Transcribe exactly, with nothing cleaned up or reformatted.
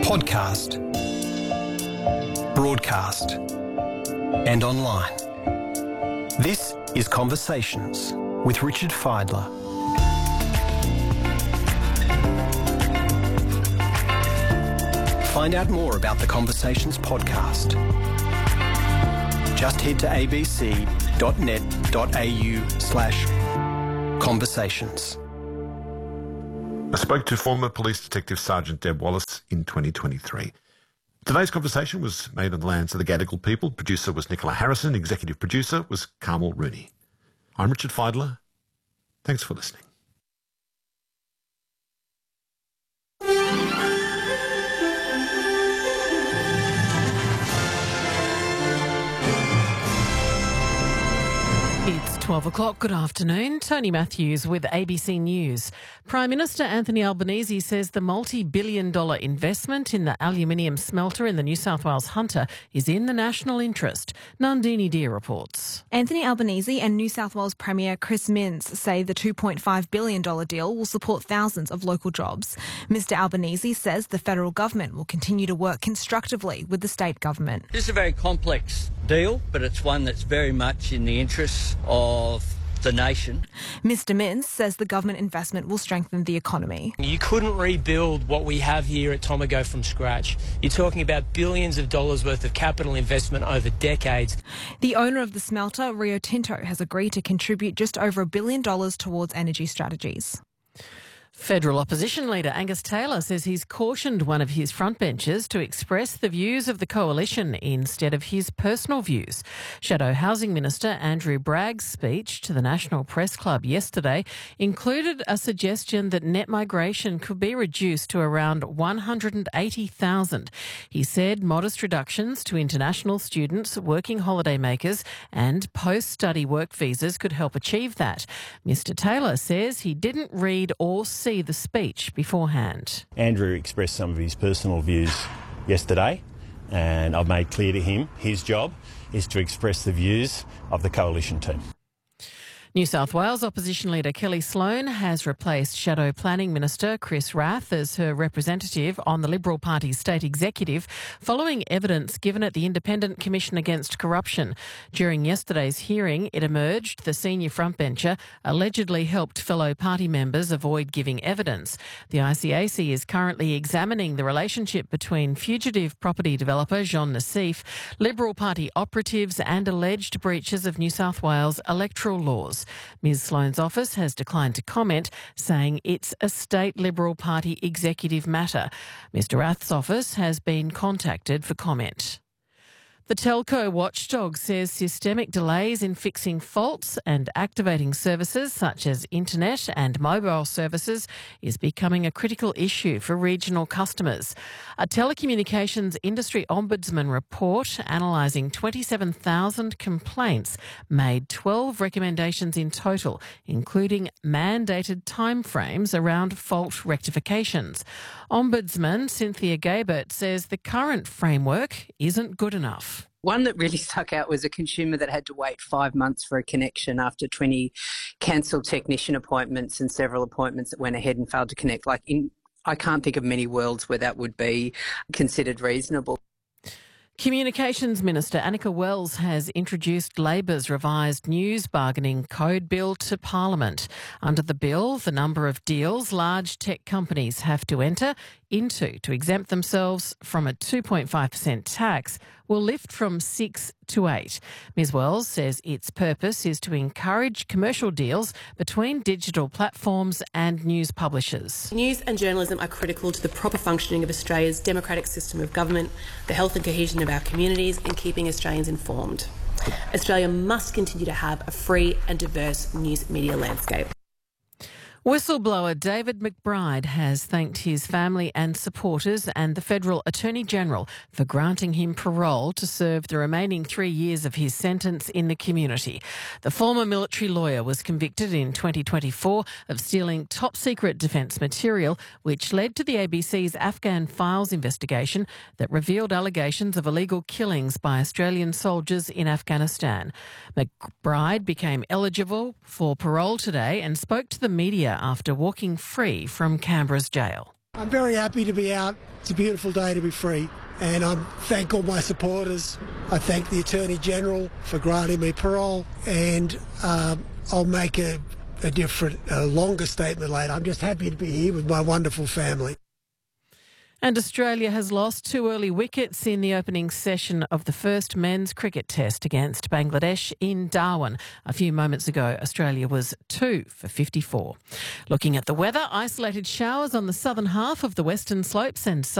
Podcast, broadcast, and online. This is Conversations with Richard Fidler. Find out more about the Conversations podcast. Just head to abc.net.au slash conversations. I spoke to former police detective Sergeant Deb Wallace in twenty twenty-three. Today's conversation was made on the lands of the Gadigal people. Producer was Nicola Harrison. Executive producer was Carmel Rooney. I'm Richard Fidler. Thanks for listening. It's twelve o'clock. Good afternoon. Tony Matthews with A B C News. Prime Minister Anthony Albanese says the multi-billion dollar investment in the aluminium smelter in the New South Wales Hunter is in the national interest. Nandini Deer reports. Anthony Albanese and New South Wales Premier Chris Minns say the two point five billion dollars deal will support thousands of local jobs. Mr Albanese says the federal government will continue to work constructively with the state government. This is a very complex deal, but it's one that's very much in the interests of the nation. Mr Minns says the government investment will strengthen the economy. You couldn't rebuild what we have here at Tomago from scratch. You're talking about billions of dollars worth of capital investment over decades. The owner of the smelter, Rio Tinto, has agreed to contribute just over a billion dollars towards energy strategies. Federal opposition leader Angus Taylor says he's cautioned one of his frontbenchers to express the views of the coalition instead of his personal views. Shadow Housing Minister Andrew Bragg's speech to the National Press Club yesterday included a suggestion that net migration could be reduced to around one hundred eighty thousand. He said modest reductions to international students, working holiday makers and post-study work visas could help achieve that. Mr Taylor says he didn't read or see the speech beforehand. Andrew expressed some of his personal views yesterday, and I've made clear to him his job is to express the views of the coalition team. New South Wales opposition leader Kelly Sloan has replaced Shadow Planning Minister Chris Rath as her representative on the Liberal Party's state executive following evidence given at the Independent Commission Against Corruption. During yesterday's hearing, it emerged the senior frontbencher allegedly helped fellow party members avoid giving evidence. The I C A C is currently examining the relationship between fugitive property developer Jean Nassif, Liberal Party operatives and alleged breaches of New South Wales electoral laws. Ms Sloan's office has declined to comment, saying it's a state Liberal Party executive matter. Mr Rath's office has been contacted for comment. The telco watchdog says systemic delays in fixing faults and activating services such as internet and mobile services is becoming a critical issue for regional customers. A telecommunications industry ombudsman report analysing twenty-seven thousand complaints made twelve recommendations in total, including mandated timeframes around fault rectifications. Ombudsman Cynthia Gabert says the current framework isn't good enough. One that really stuck out was a consumer that had to wait five months for a connection after twenty cancelled technician appointments and several appointments that went ahead and failed to connect. Like, in, I can't think of many worlds where that would be considered reasonable. Communications Minister Annika Wells has introduced Labor's revised news bargaining code bill to Parliament. Under the bill, the number of deals large tech companies have to enter into to exempt themselves from a two point five percent tax will lift from six to eight. Ms Wells says its purpose is to encourage commercial deals between digital platforms and news publishers. News and journalism are critical to the proper functioning of Australia's democratic system of government, the health and cohesion of our communities and keeping Australians informed. Australia must continue to have a free and diverse news media landscape. Whistleblower David McBride has thanked his family and supporters and the Federal Attorney-General for granting him parole to serve the remaining three years of his sentence in the community. The former military lawyer was convicted in twenty twenty-four of stealing top-secret defence material, which led to the A B C's Afghan Files investigation that revealed allegations of illegal killings by Australian soldiers in Afghanistan. McBride became eligible for parole today and spoke to the media after walking free from Canberra's jail. I'm very happy to be out. It's a beautiful day to be free. And I thank all my supporters. I thank the Attorney-General for granting me parole. And um, I'll make a, a different, a longer statement later. I'm just happy to be here with my wonderful family. And Australia has lost two early wickets in the opening session of the first men's cricket test against Bangladesh in Darwin. A few moments ago, Australia was two for fifty-four. Looking at the weather, isolated showers on the southern half of the Western Slopes and